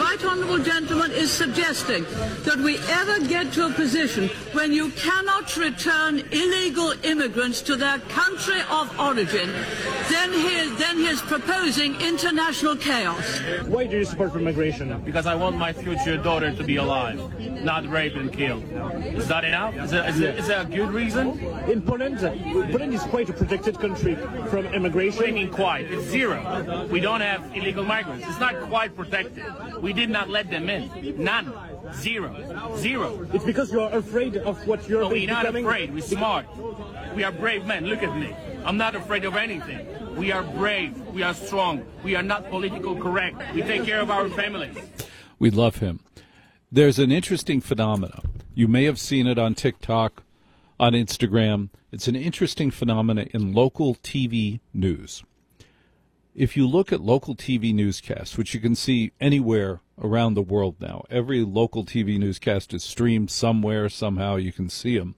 right honourable gentleman is suggesting that we ever get to a position when you cannot return illegal immigrants to their country of origin, then he is proposing international chaos. Why do you support immigration? Because I want my future daughter to be alive, not raped and killed. Is that enough? Is that a good reason? In Poland is quite a protected country from immigration. What do you mean quite? It's zero. We don't have illegal migrants. It's not quite protected. We did not let them in. None. Zero. It's because you're afraid of what you're becoming. We're not afraid. We're smart. We are brave men. Look at me. I'm not afraid of anything. We are brave. We are strong. We are not politically correct. We take care of our families. We love him. There's an interesting phenomenon. You may have seen it on TikTok, on Instagram. It's an interesting phenomenon in local TV news. If you look at local TV newscasts, which you can see anywhere around the world now, every local TV newscast is streamed somewhere, somehow you can see them.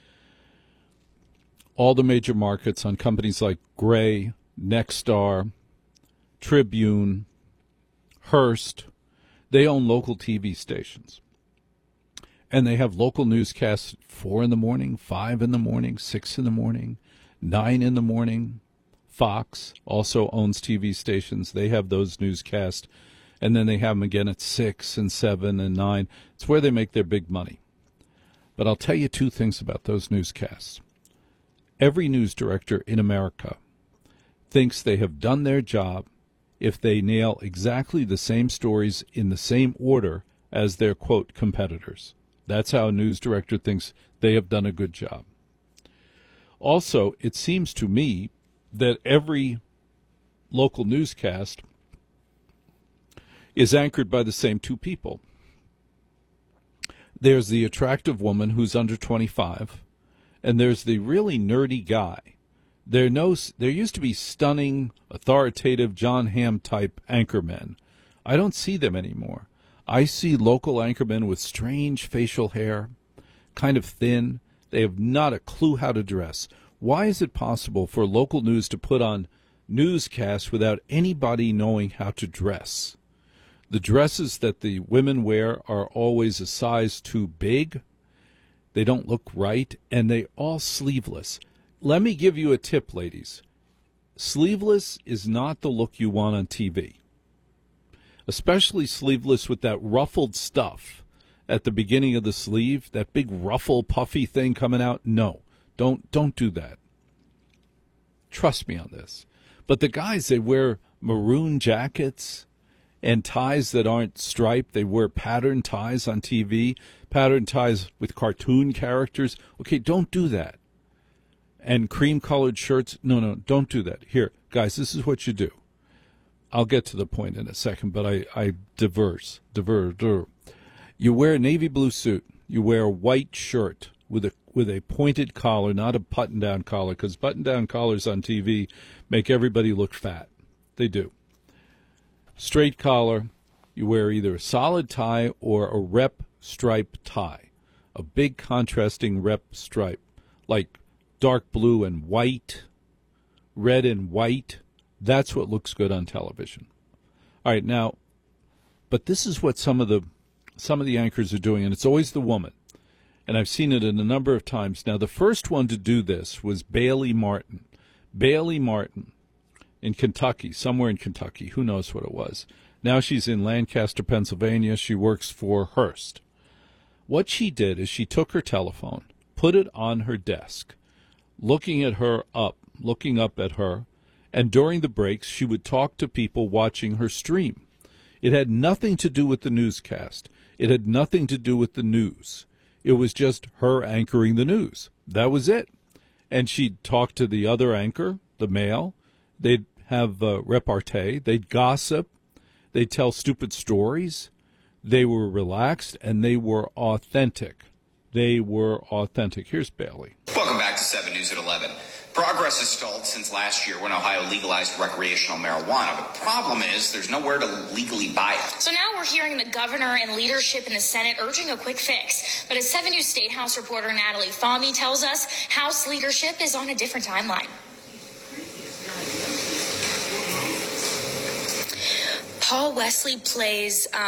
All the major markets on companies like Gray, Nexstar, Tribune, Hearst, they own local TV stations. And they have local newscasts at 4 in the morning, 5 in the morning, 6 in the morning, 9 in the morning. Fox also owns TV stations. They have those newscasts. And then they have them again at 6 and 7 and 9. It's where they make their big money. But I'll tell you two things about those newscasts. Every news director in America thinks they have done their job if they nail exactly the same stories in the same order as their, quote, competitors. That's how a news director thinks they have done a good job. Also, it seems to me that every local newscast is anchored by the same two people. There's the attractive woman who's under 25, and there's the really nerdy guy. There used to be stunning, authoritative John Hamm type anchormen. I don't see them anymore. I see local anchormen with strange facial hair, kind of thin. They have not a clue how to dress. Why is it possible for local news to put on newscasts without anybody knowing how to dress? The dresses that the women wear are always a size too big. They don't look right, and they all sleeveless. Let me give you a tip, ladies. Sleeveless is not the look you want on TV. Especially sleeveless with that ruffled stuff at the beginning of the sleeve, that big ruffle puffy thing coming out. No, don't do that. Trust me on this. But the guys, they wear maroon jackets and ties that aren't striped. They wear pattern ties on TV, pattern ties with cartoon characters. Okay, don't do that. And cream-colored shirts. No, don't do that. Here, guys, this is what you do. I'll get to the point in a second, but I divert. You wear a navy blue suit. You wear a white shirt with a pointed collar, not a button-down collar, because button-down collars on TV make everybody look fat. They do. Straight collar. You wear either a solid tie or a rep stripe tie, a big contrasting rep stripe, like dark blue and white, red and white. That's what looks good on television. All right, now, but this is what some of the anchors are doing, and it's always the woman. And I've seen it a number of times. Now, the first one to do this was Bailey Martin. Bailey Martin in Kentucky, somewhere in Kentucky. Who knows what it was. Now she's in Lancaster, Pennsylvania. She works for Hearst. What she did is she took her telephone, put it on her desk, looking up at her, and during the breaks, she would talk to people watching her stream. It had nothing to do with the newscast. It had nothing to do with the news. It was just her anchoring the news. That was it. And she'd talk to the other anchor, the male. They'd have repartee. They'd gossip. They'd tell stupid stories. They were relaxed, and they were authentic. Here's Bailey. Welcome back to 7 News at 11. Progress has stalled since last year when Ohio legalized recreational marijuana. The problem is there's nowhere to legally buy it. So now we're hearing the governor and leadership in the Senate urging a quick fix. But as 7 News State House reporter Natalie Fahmy tells us, House leadership is on a different timeline. Paul Wesley plays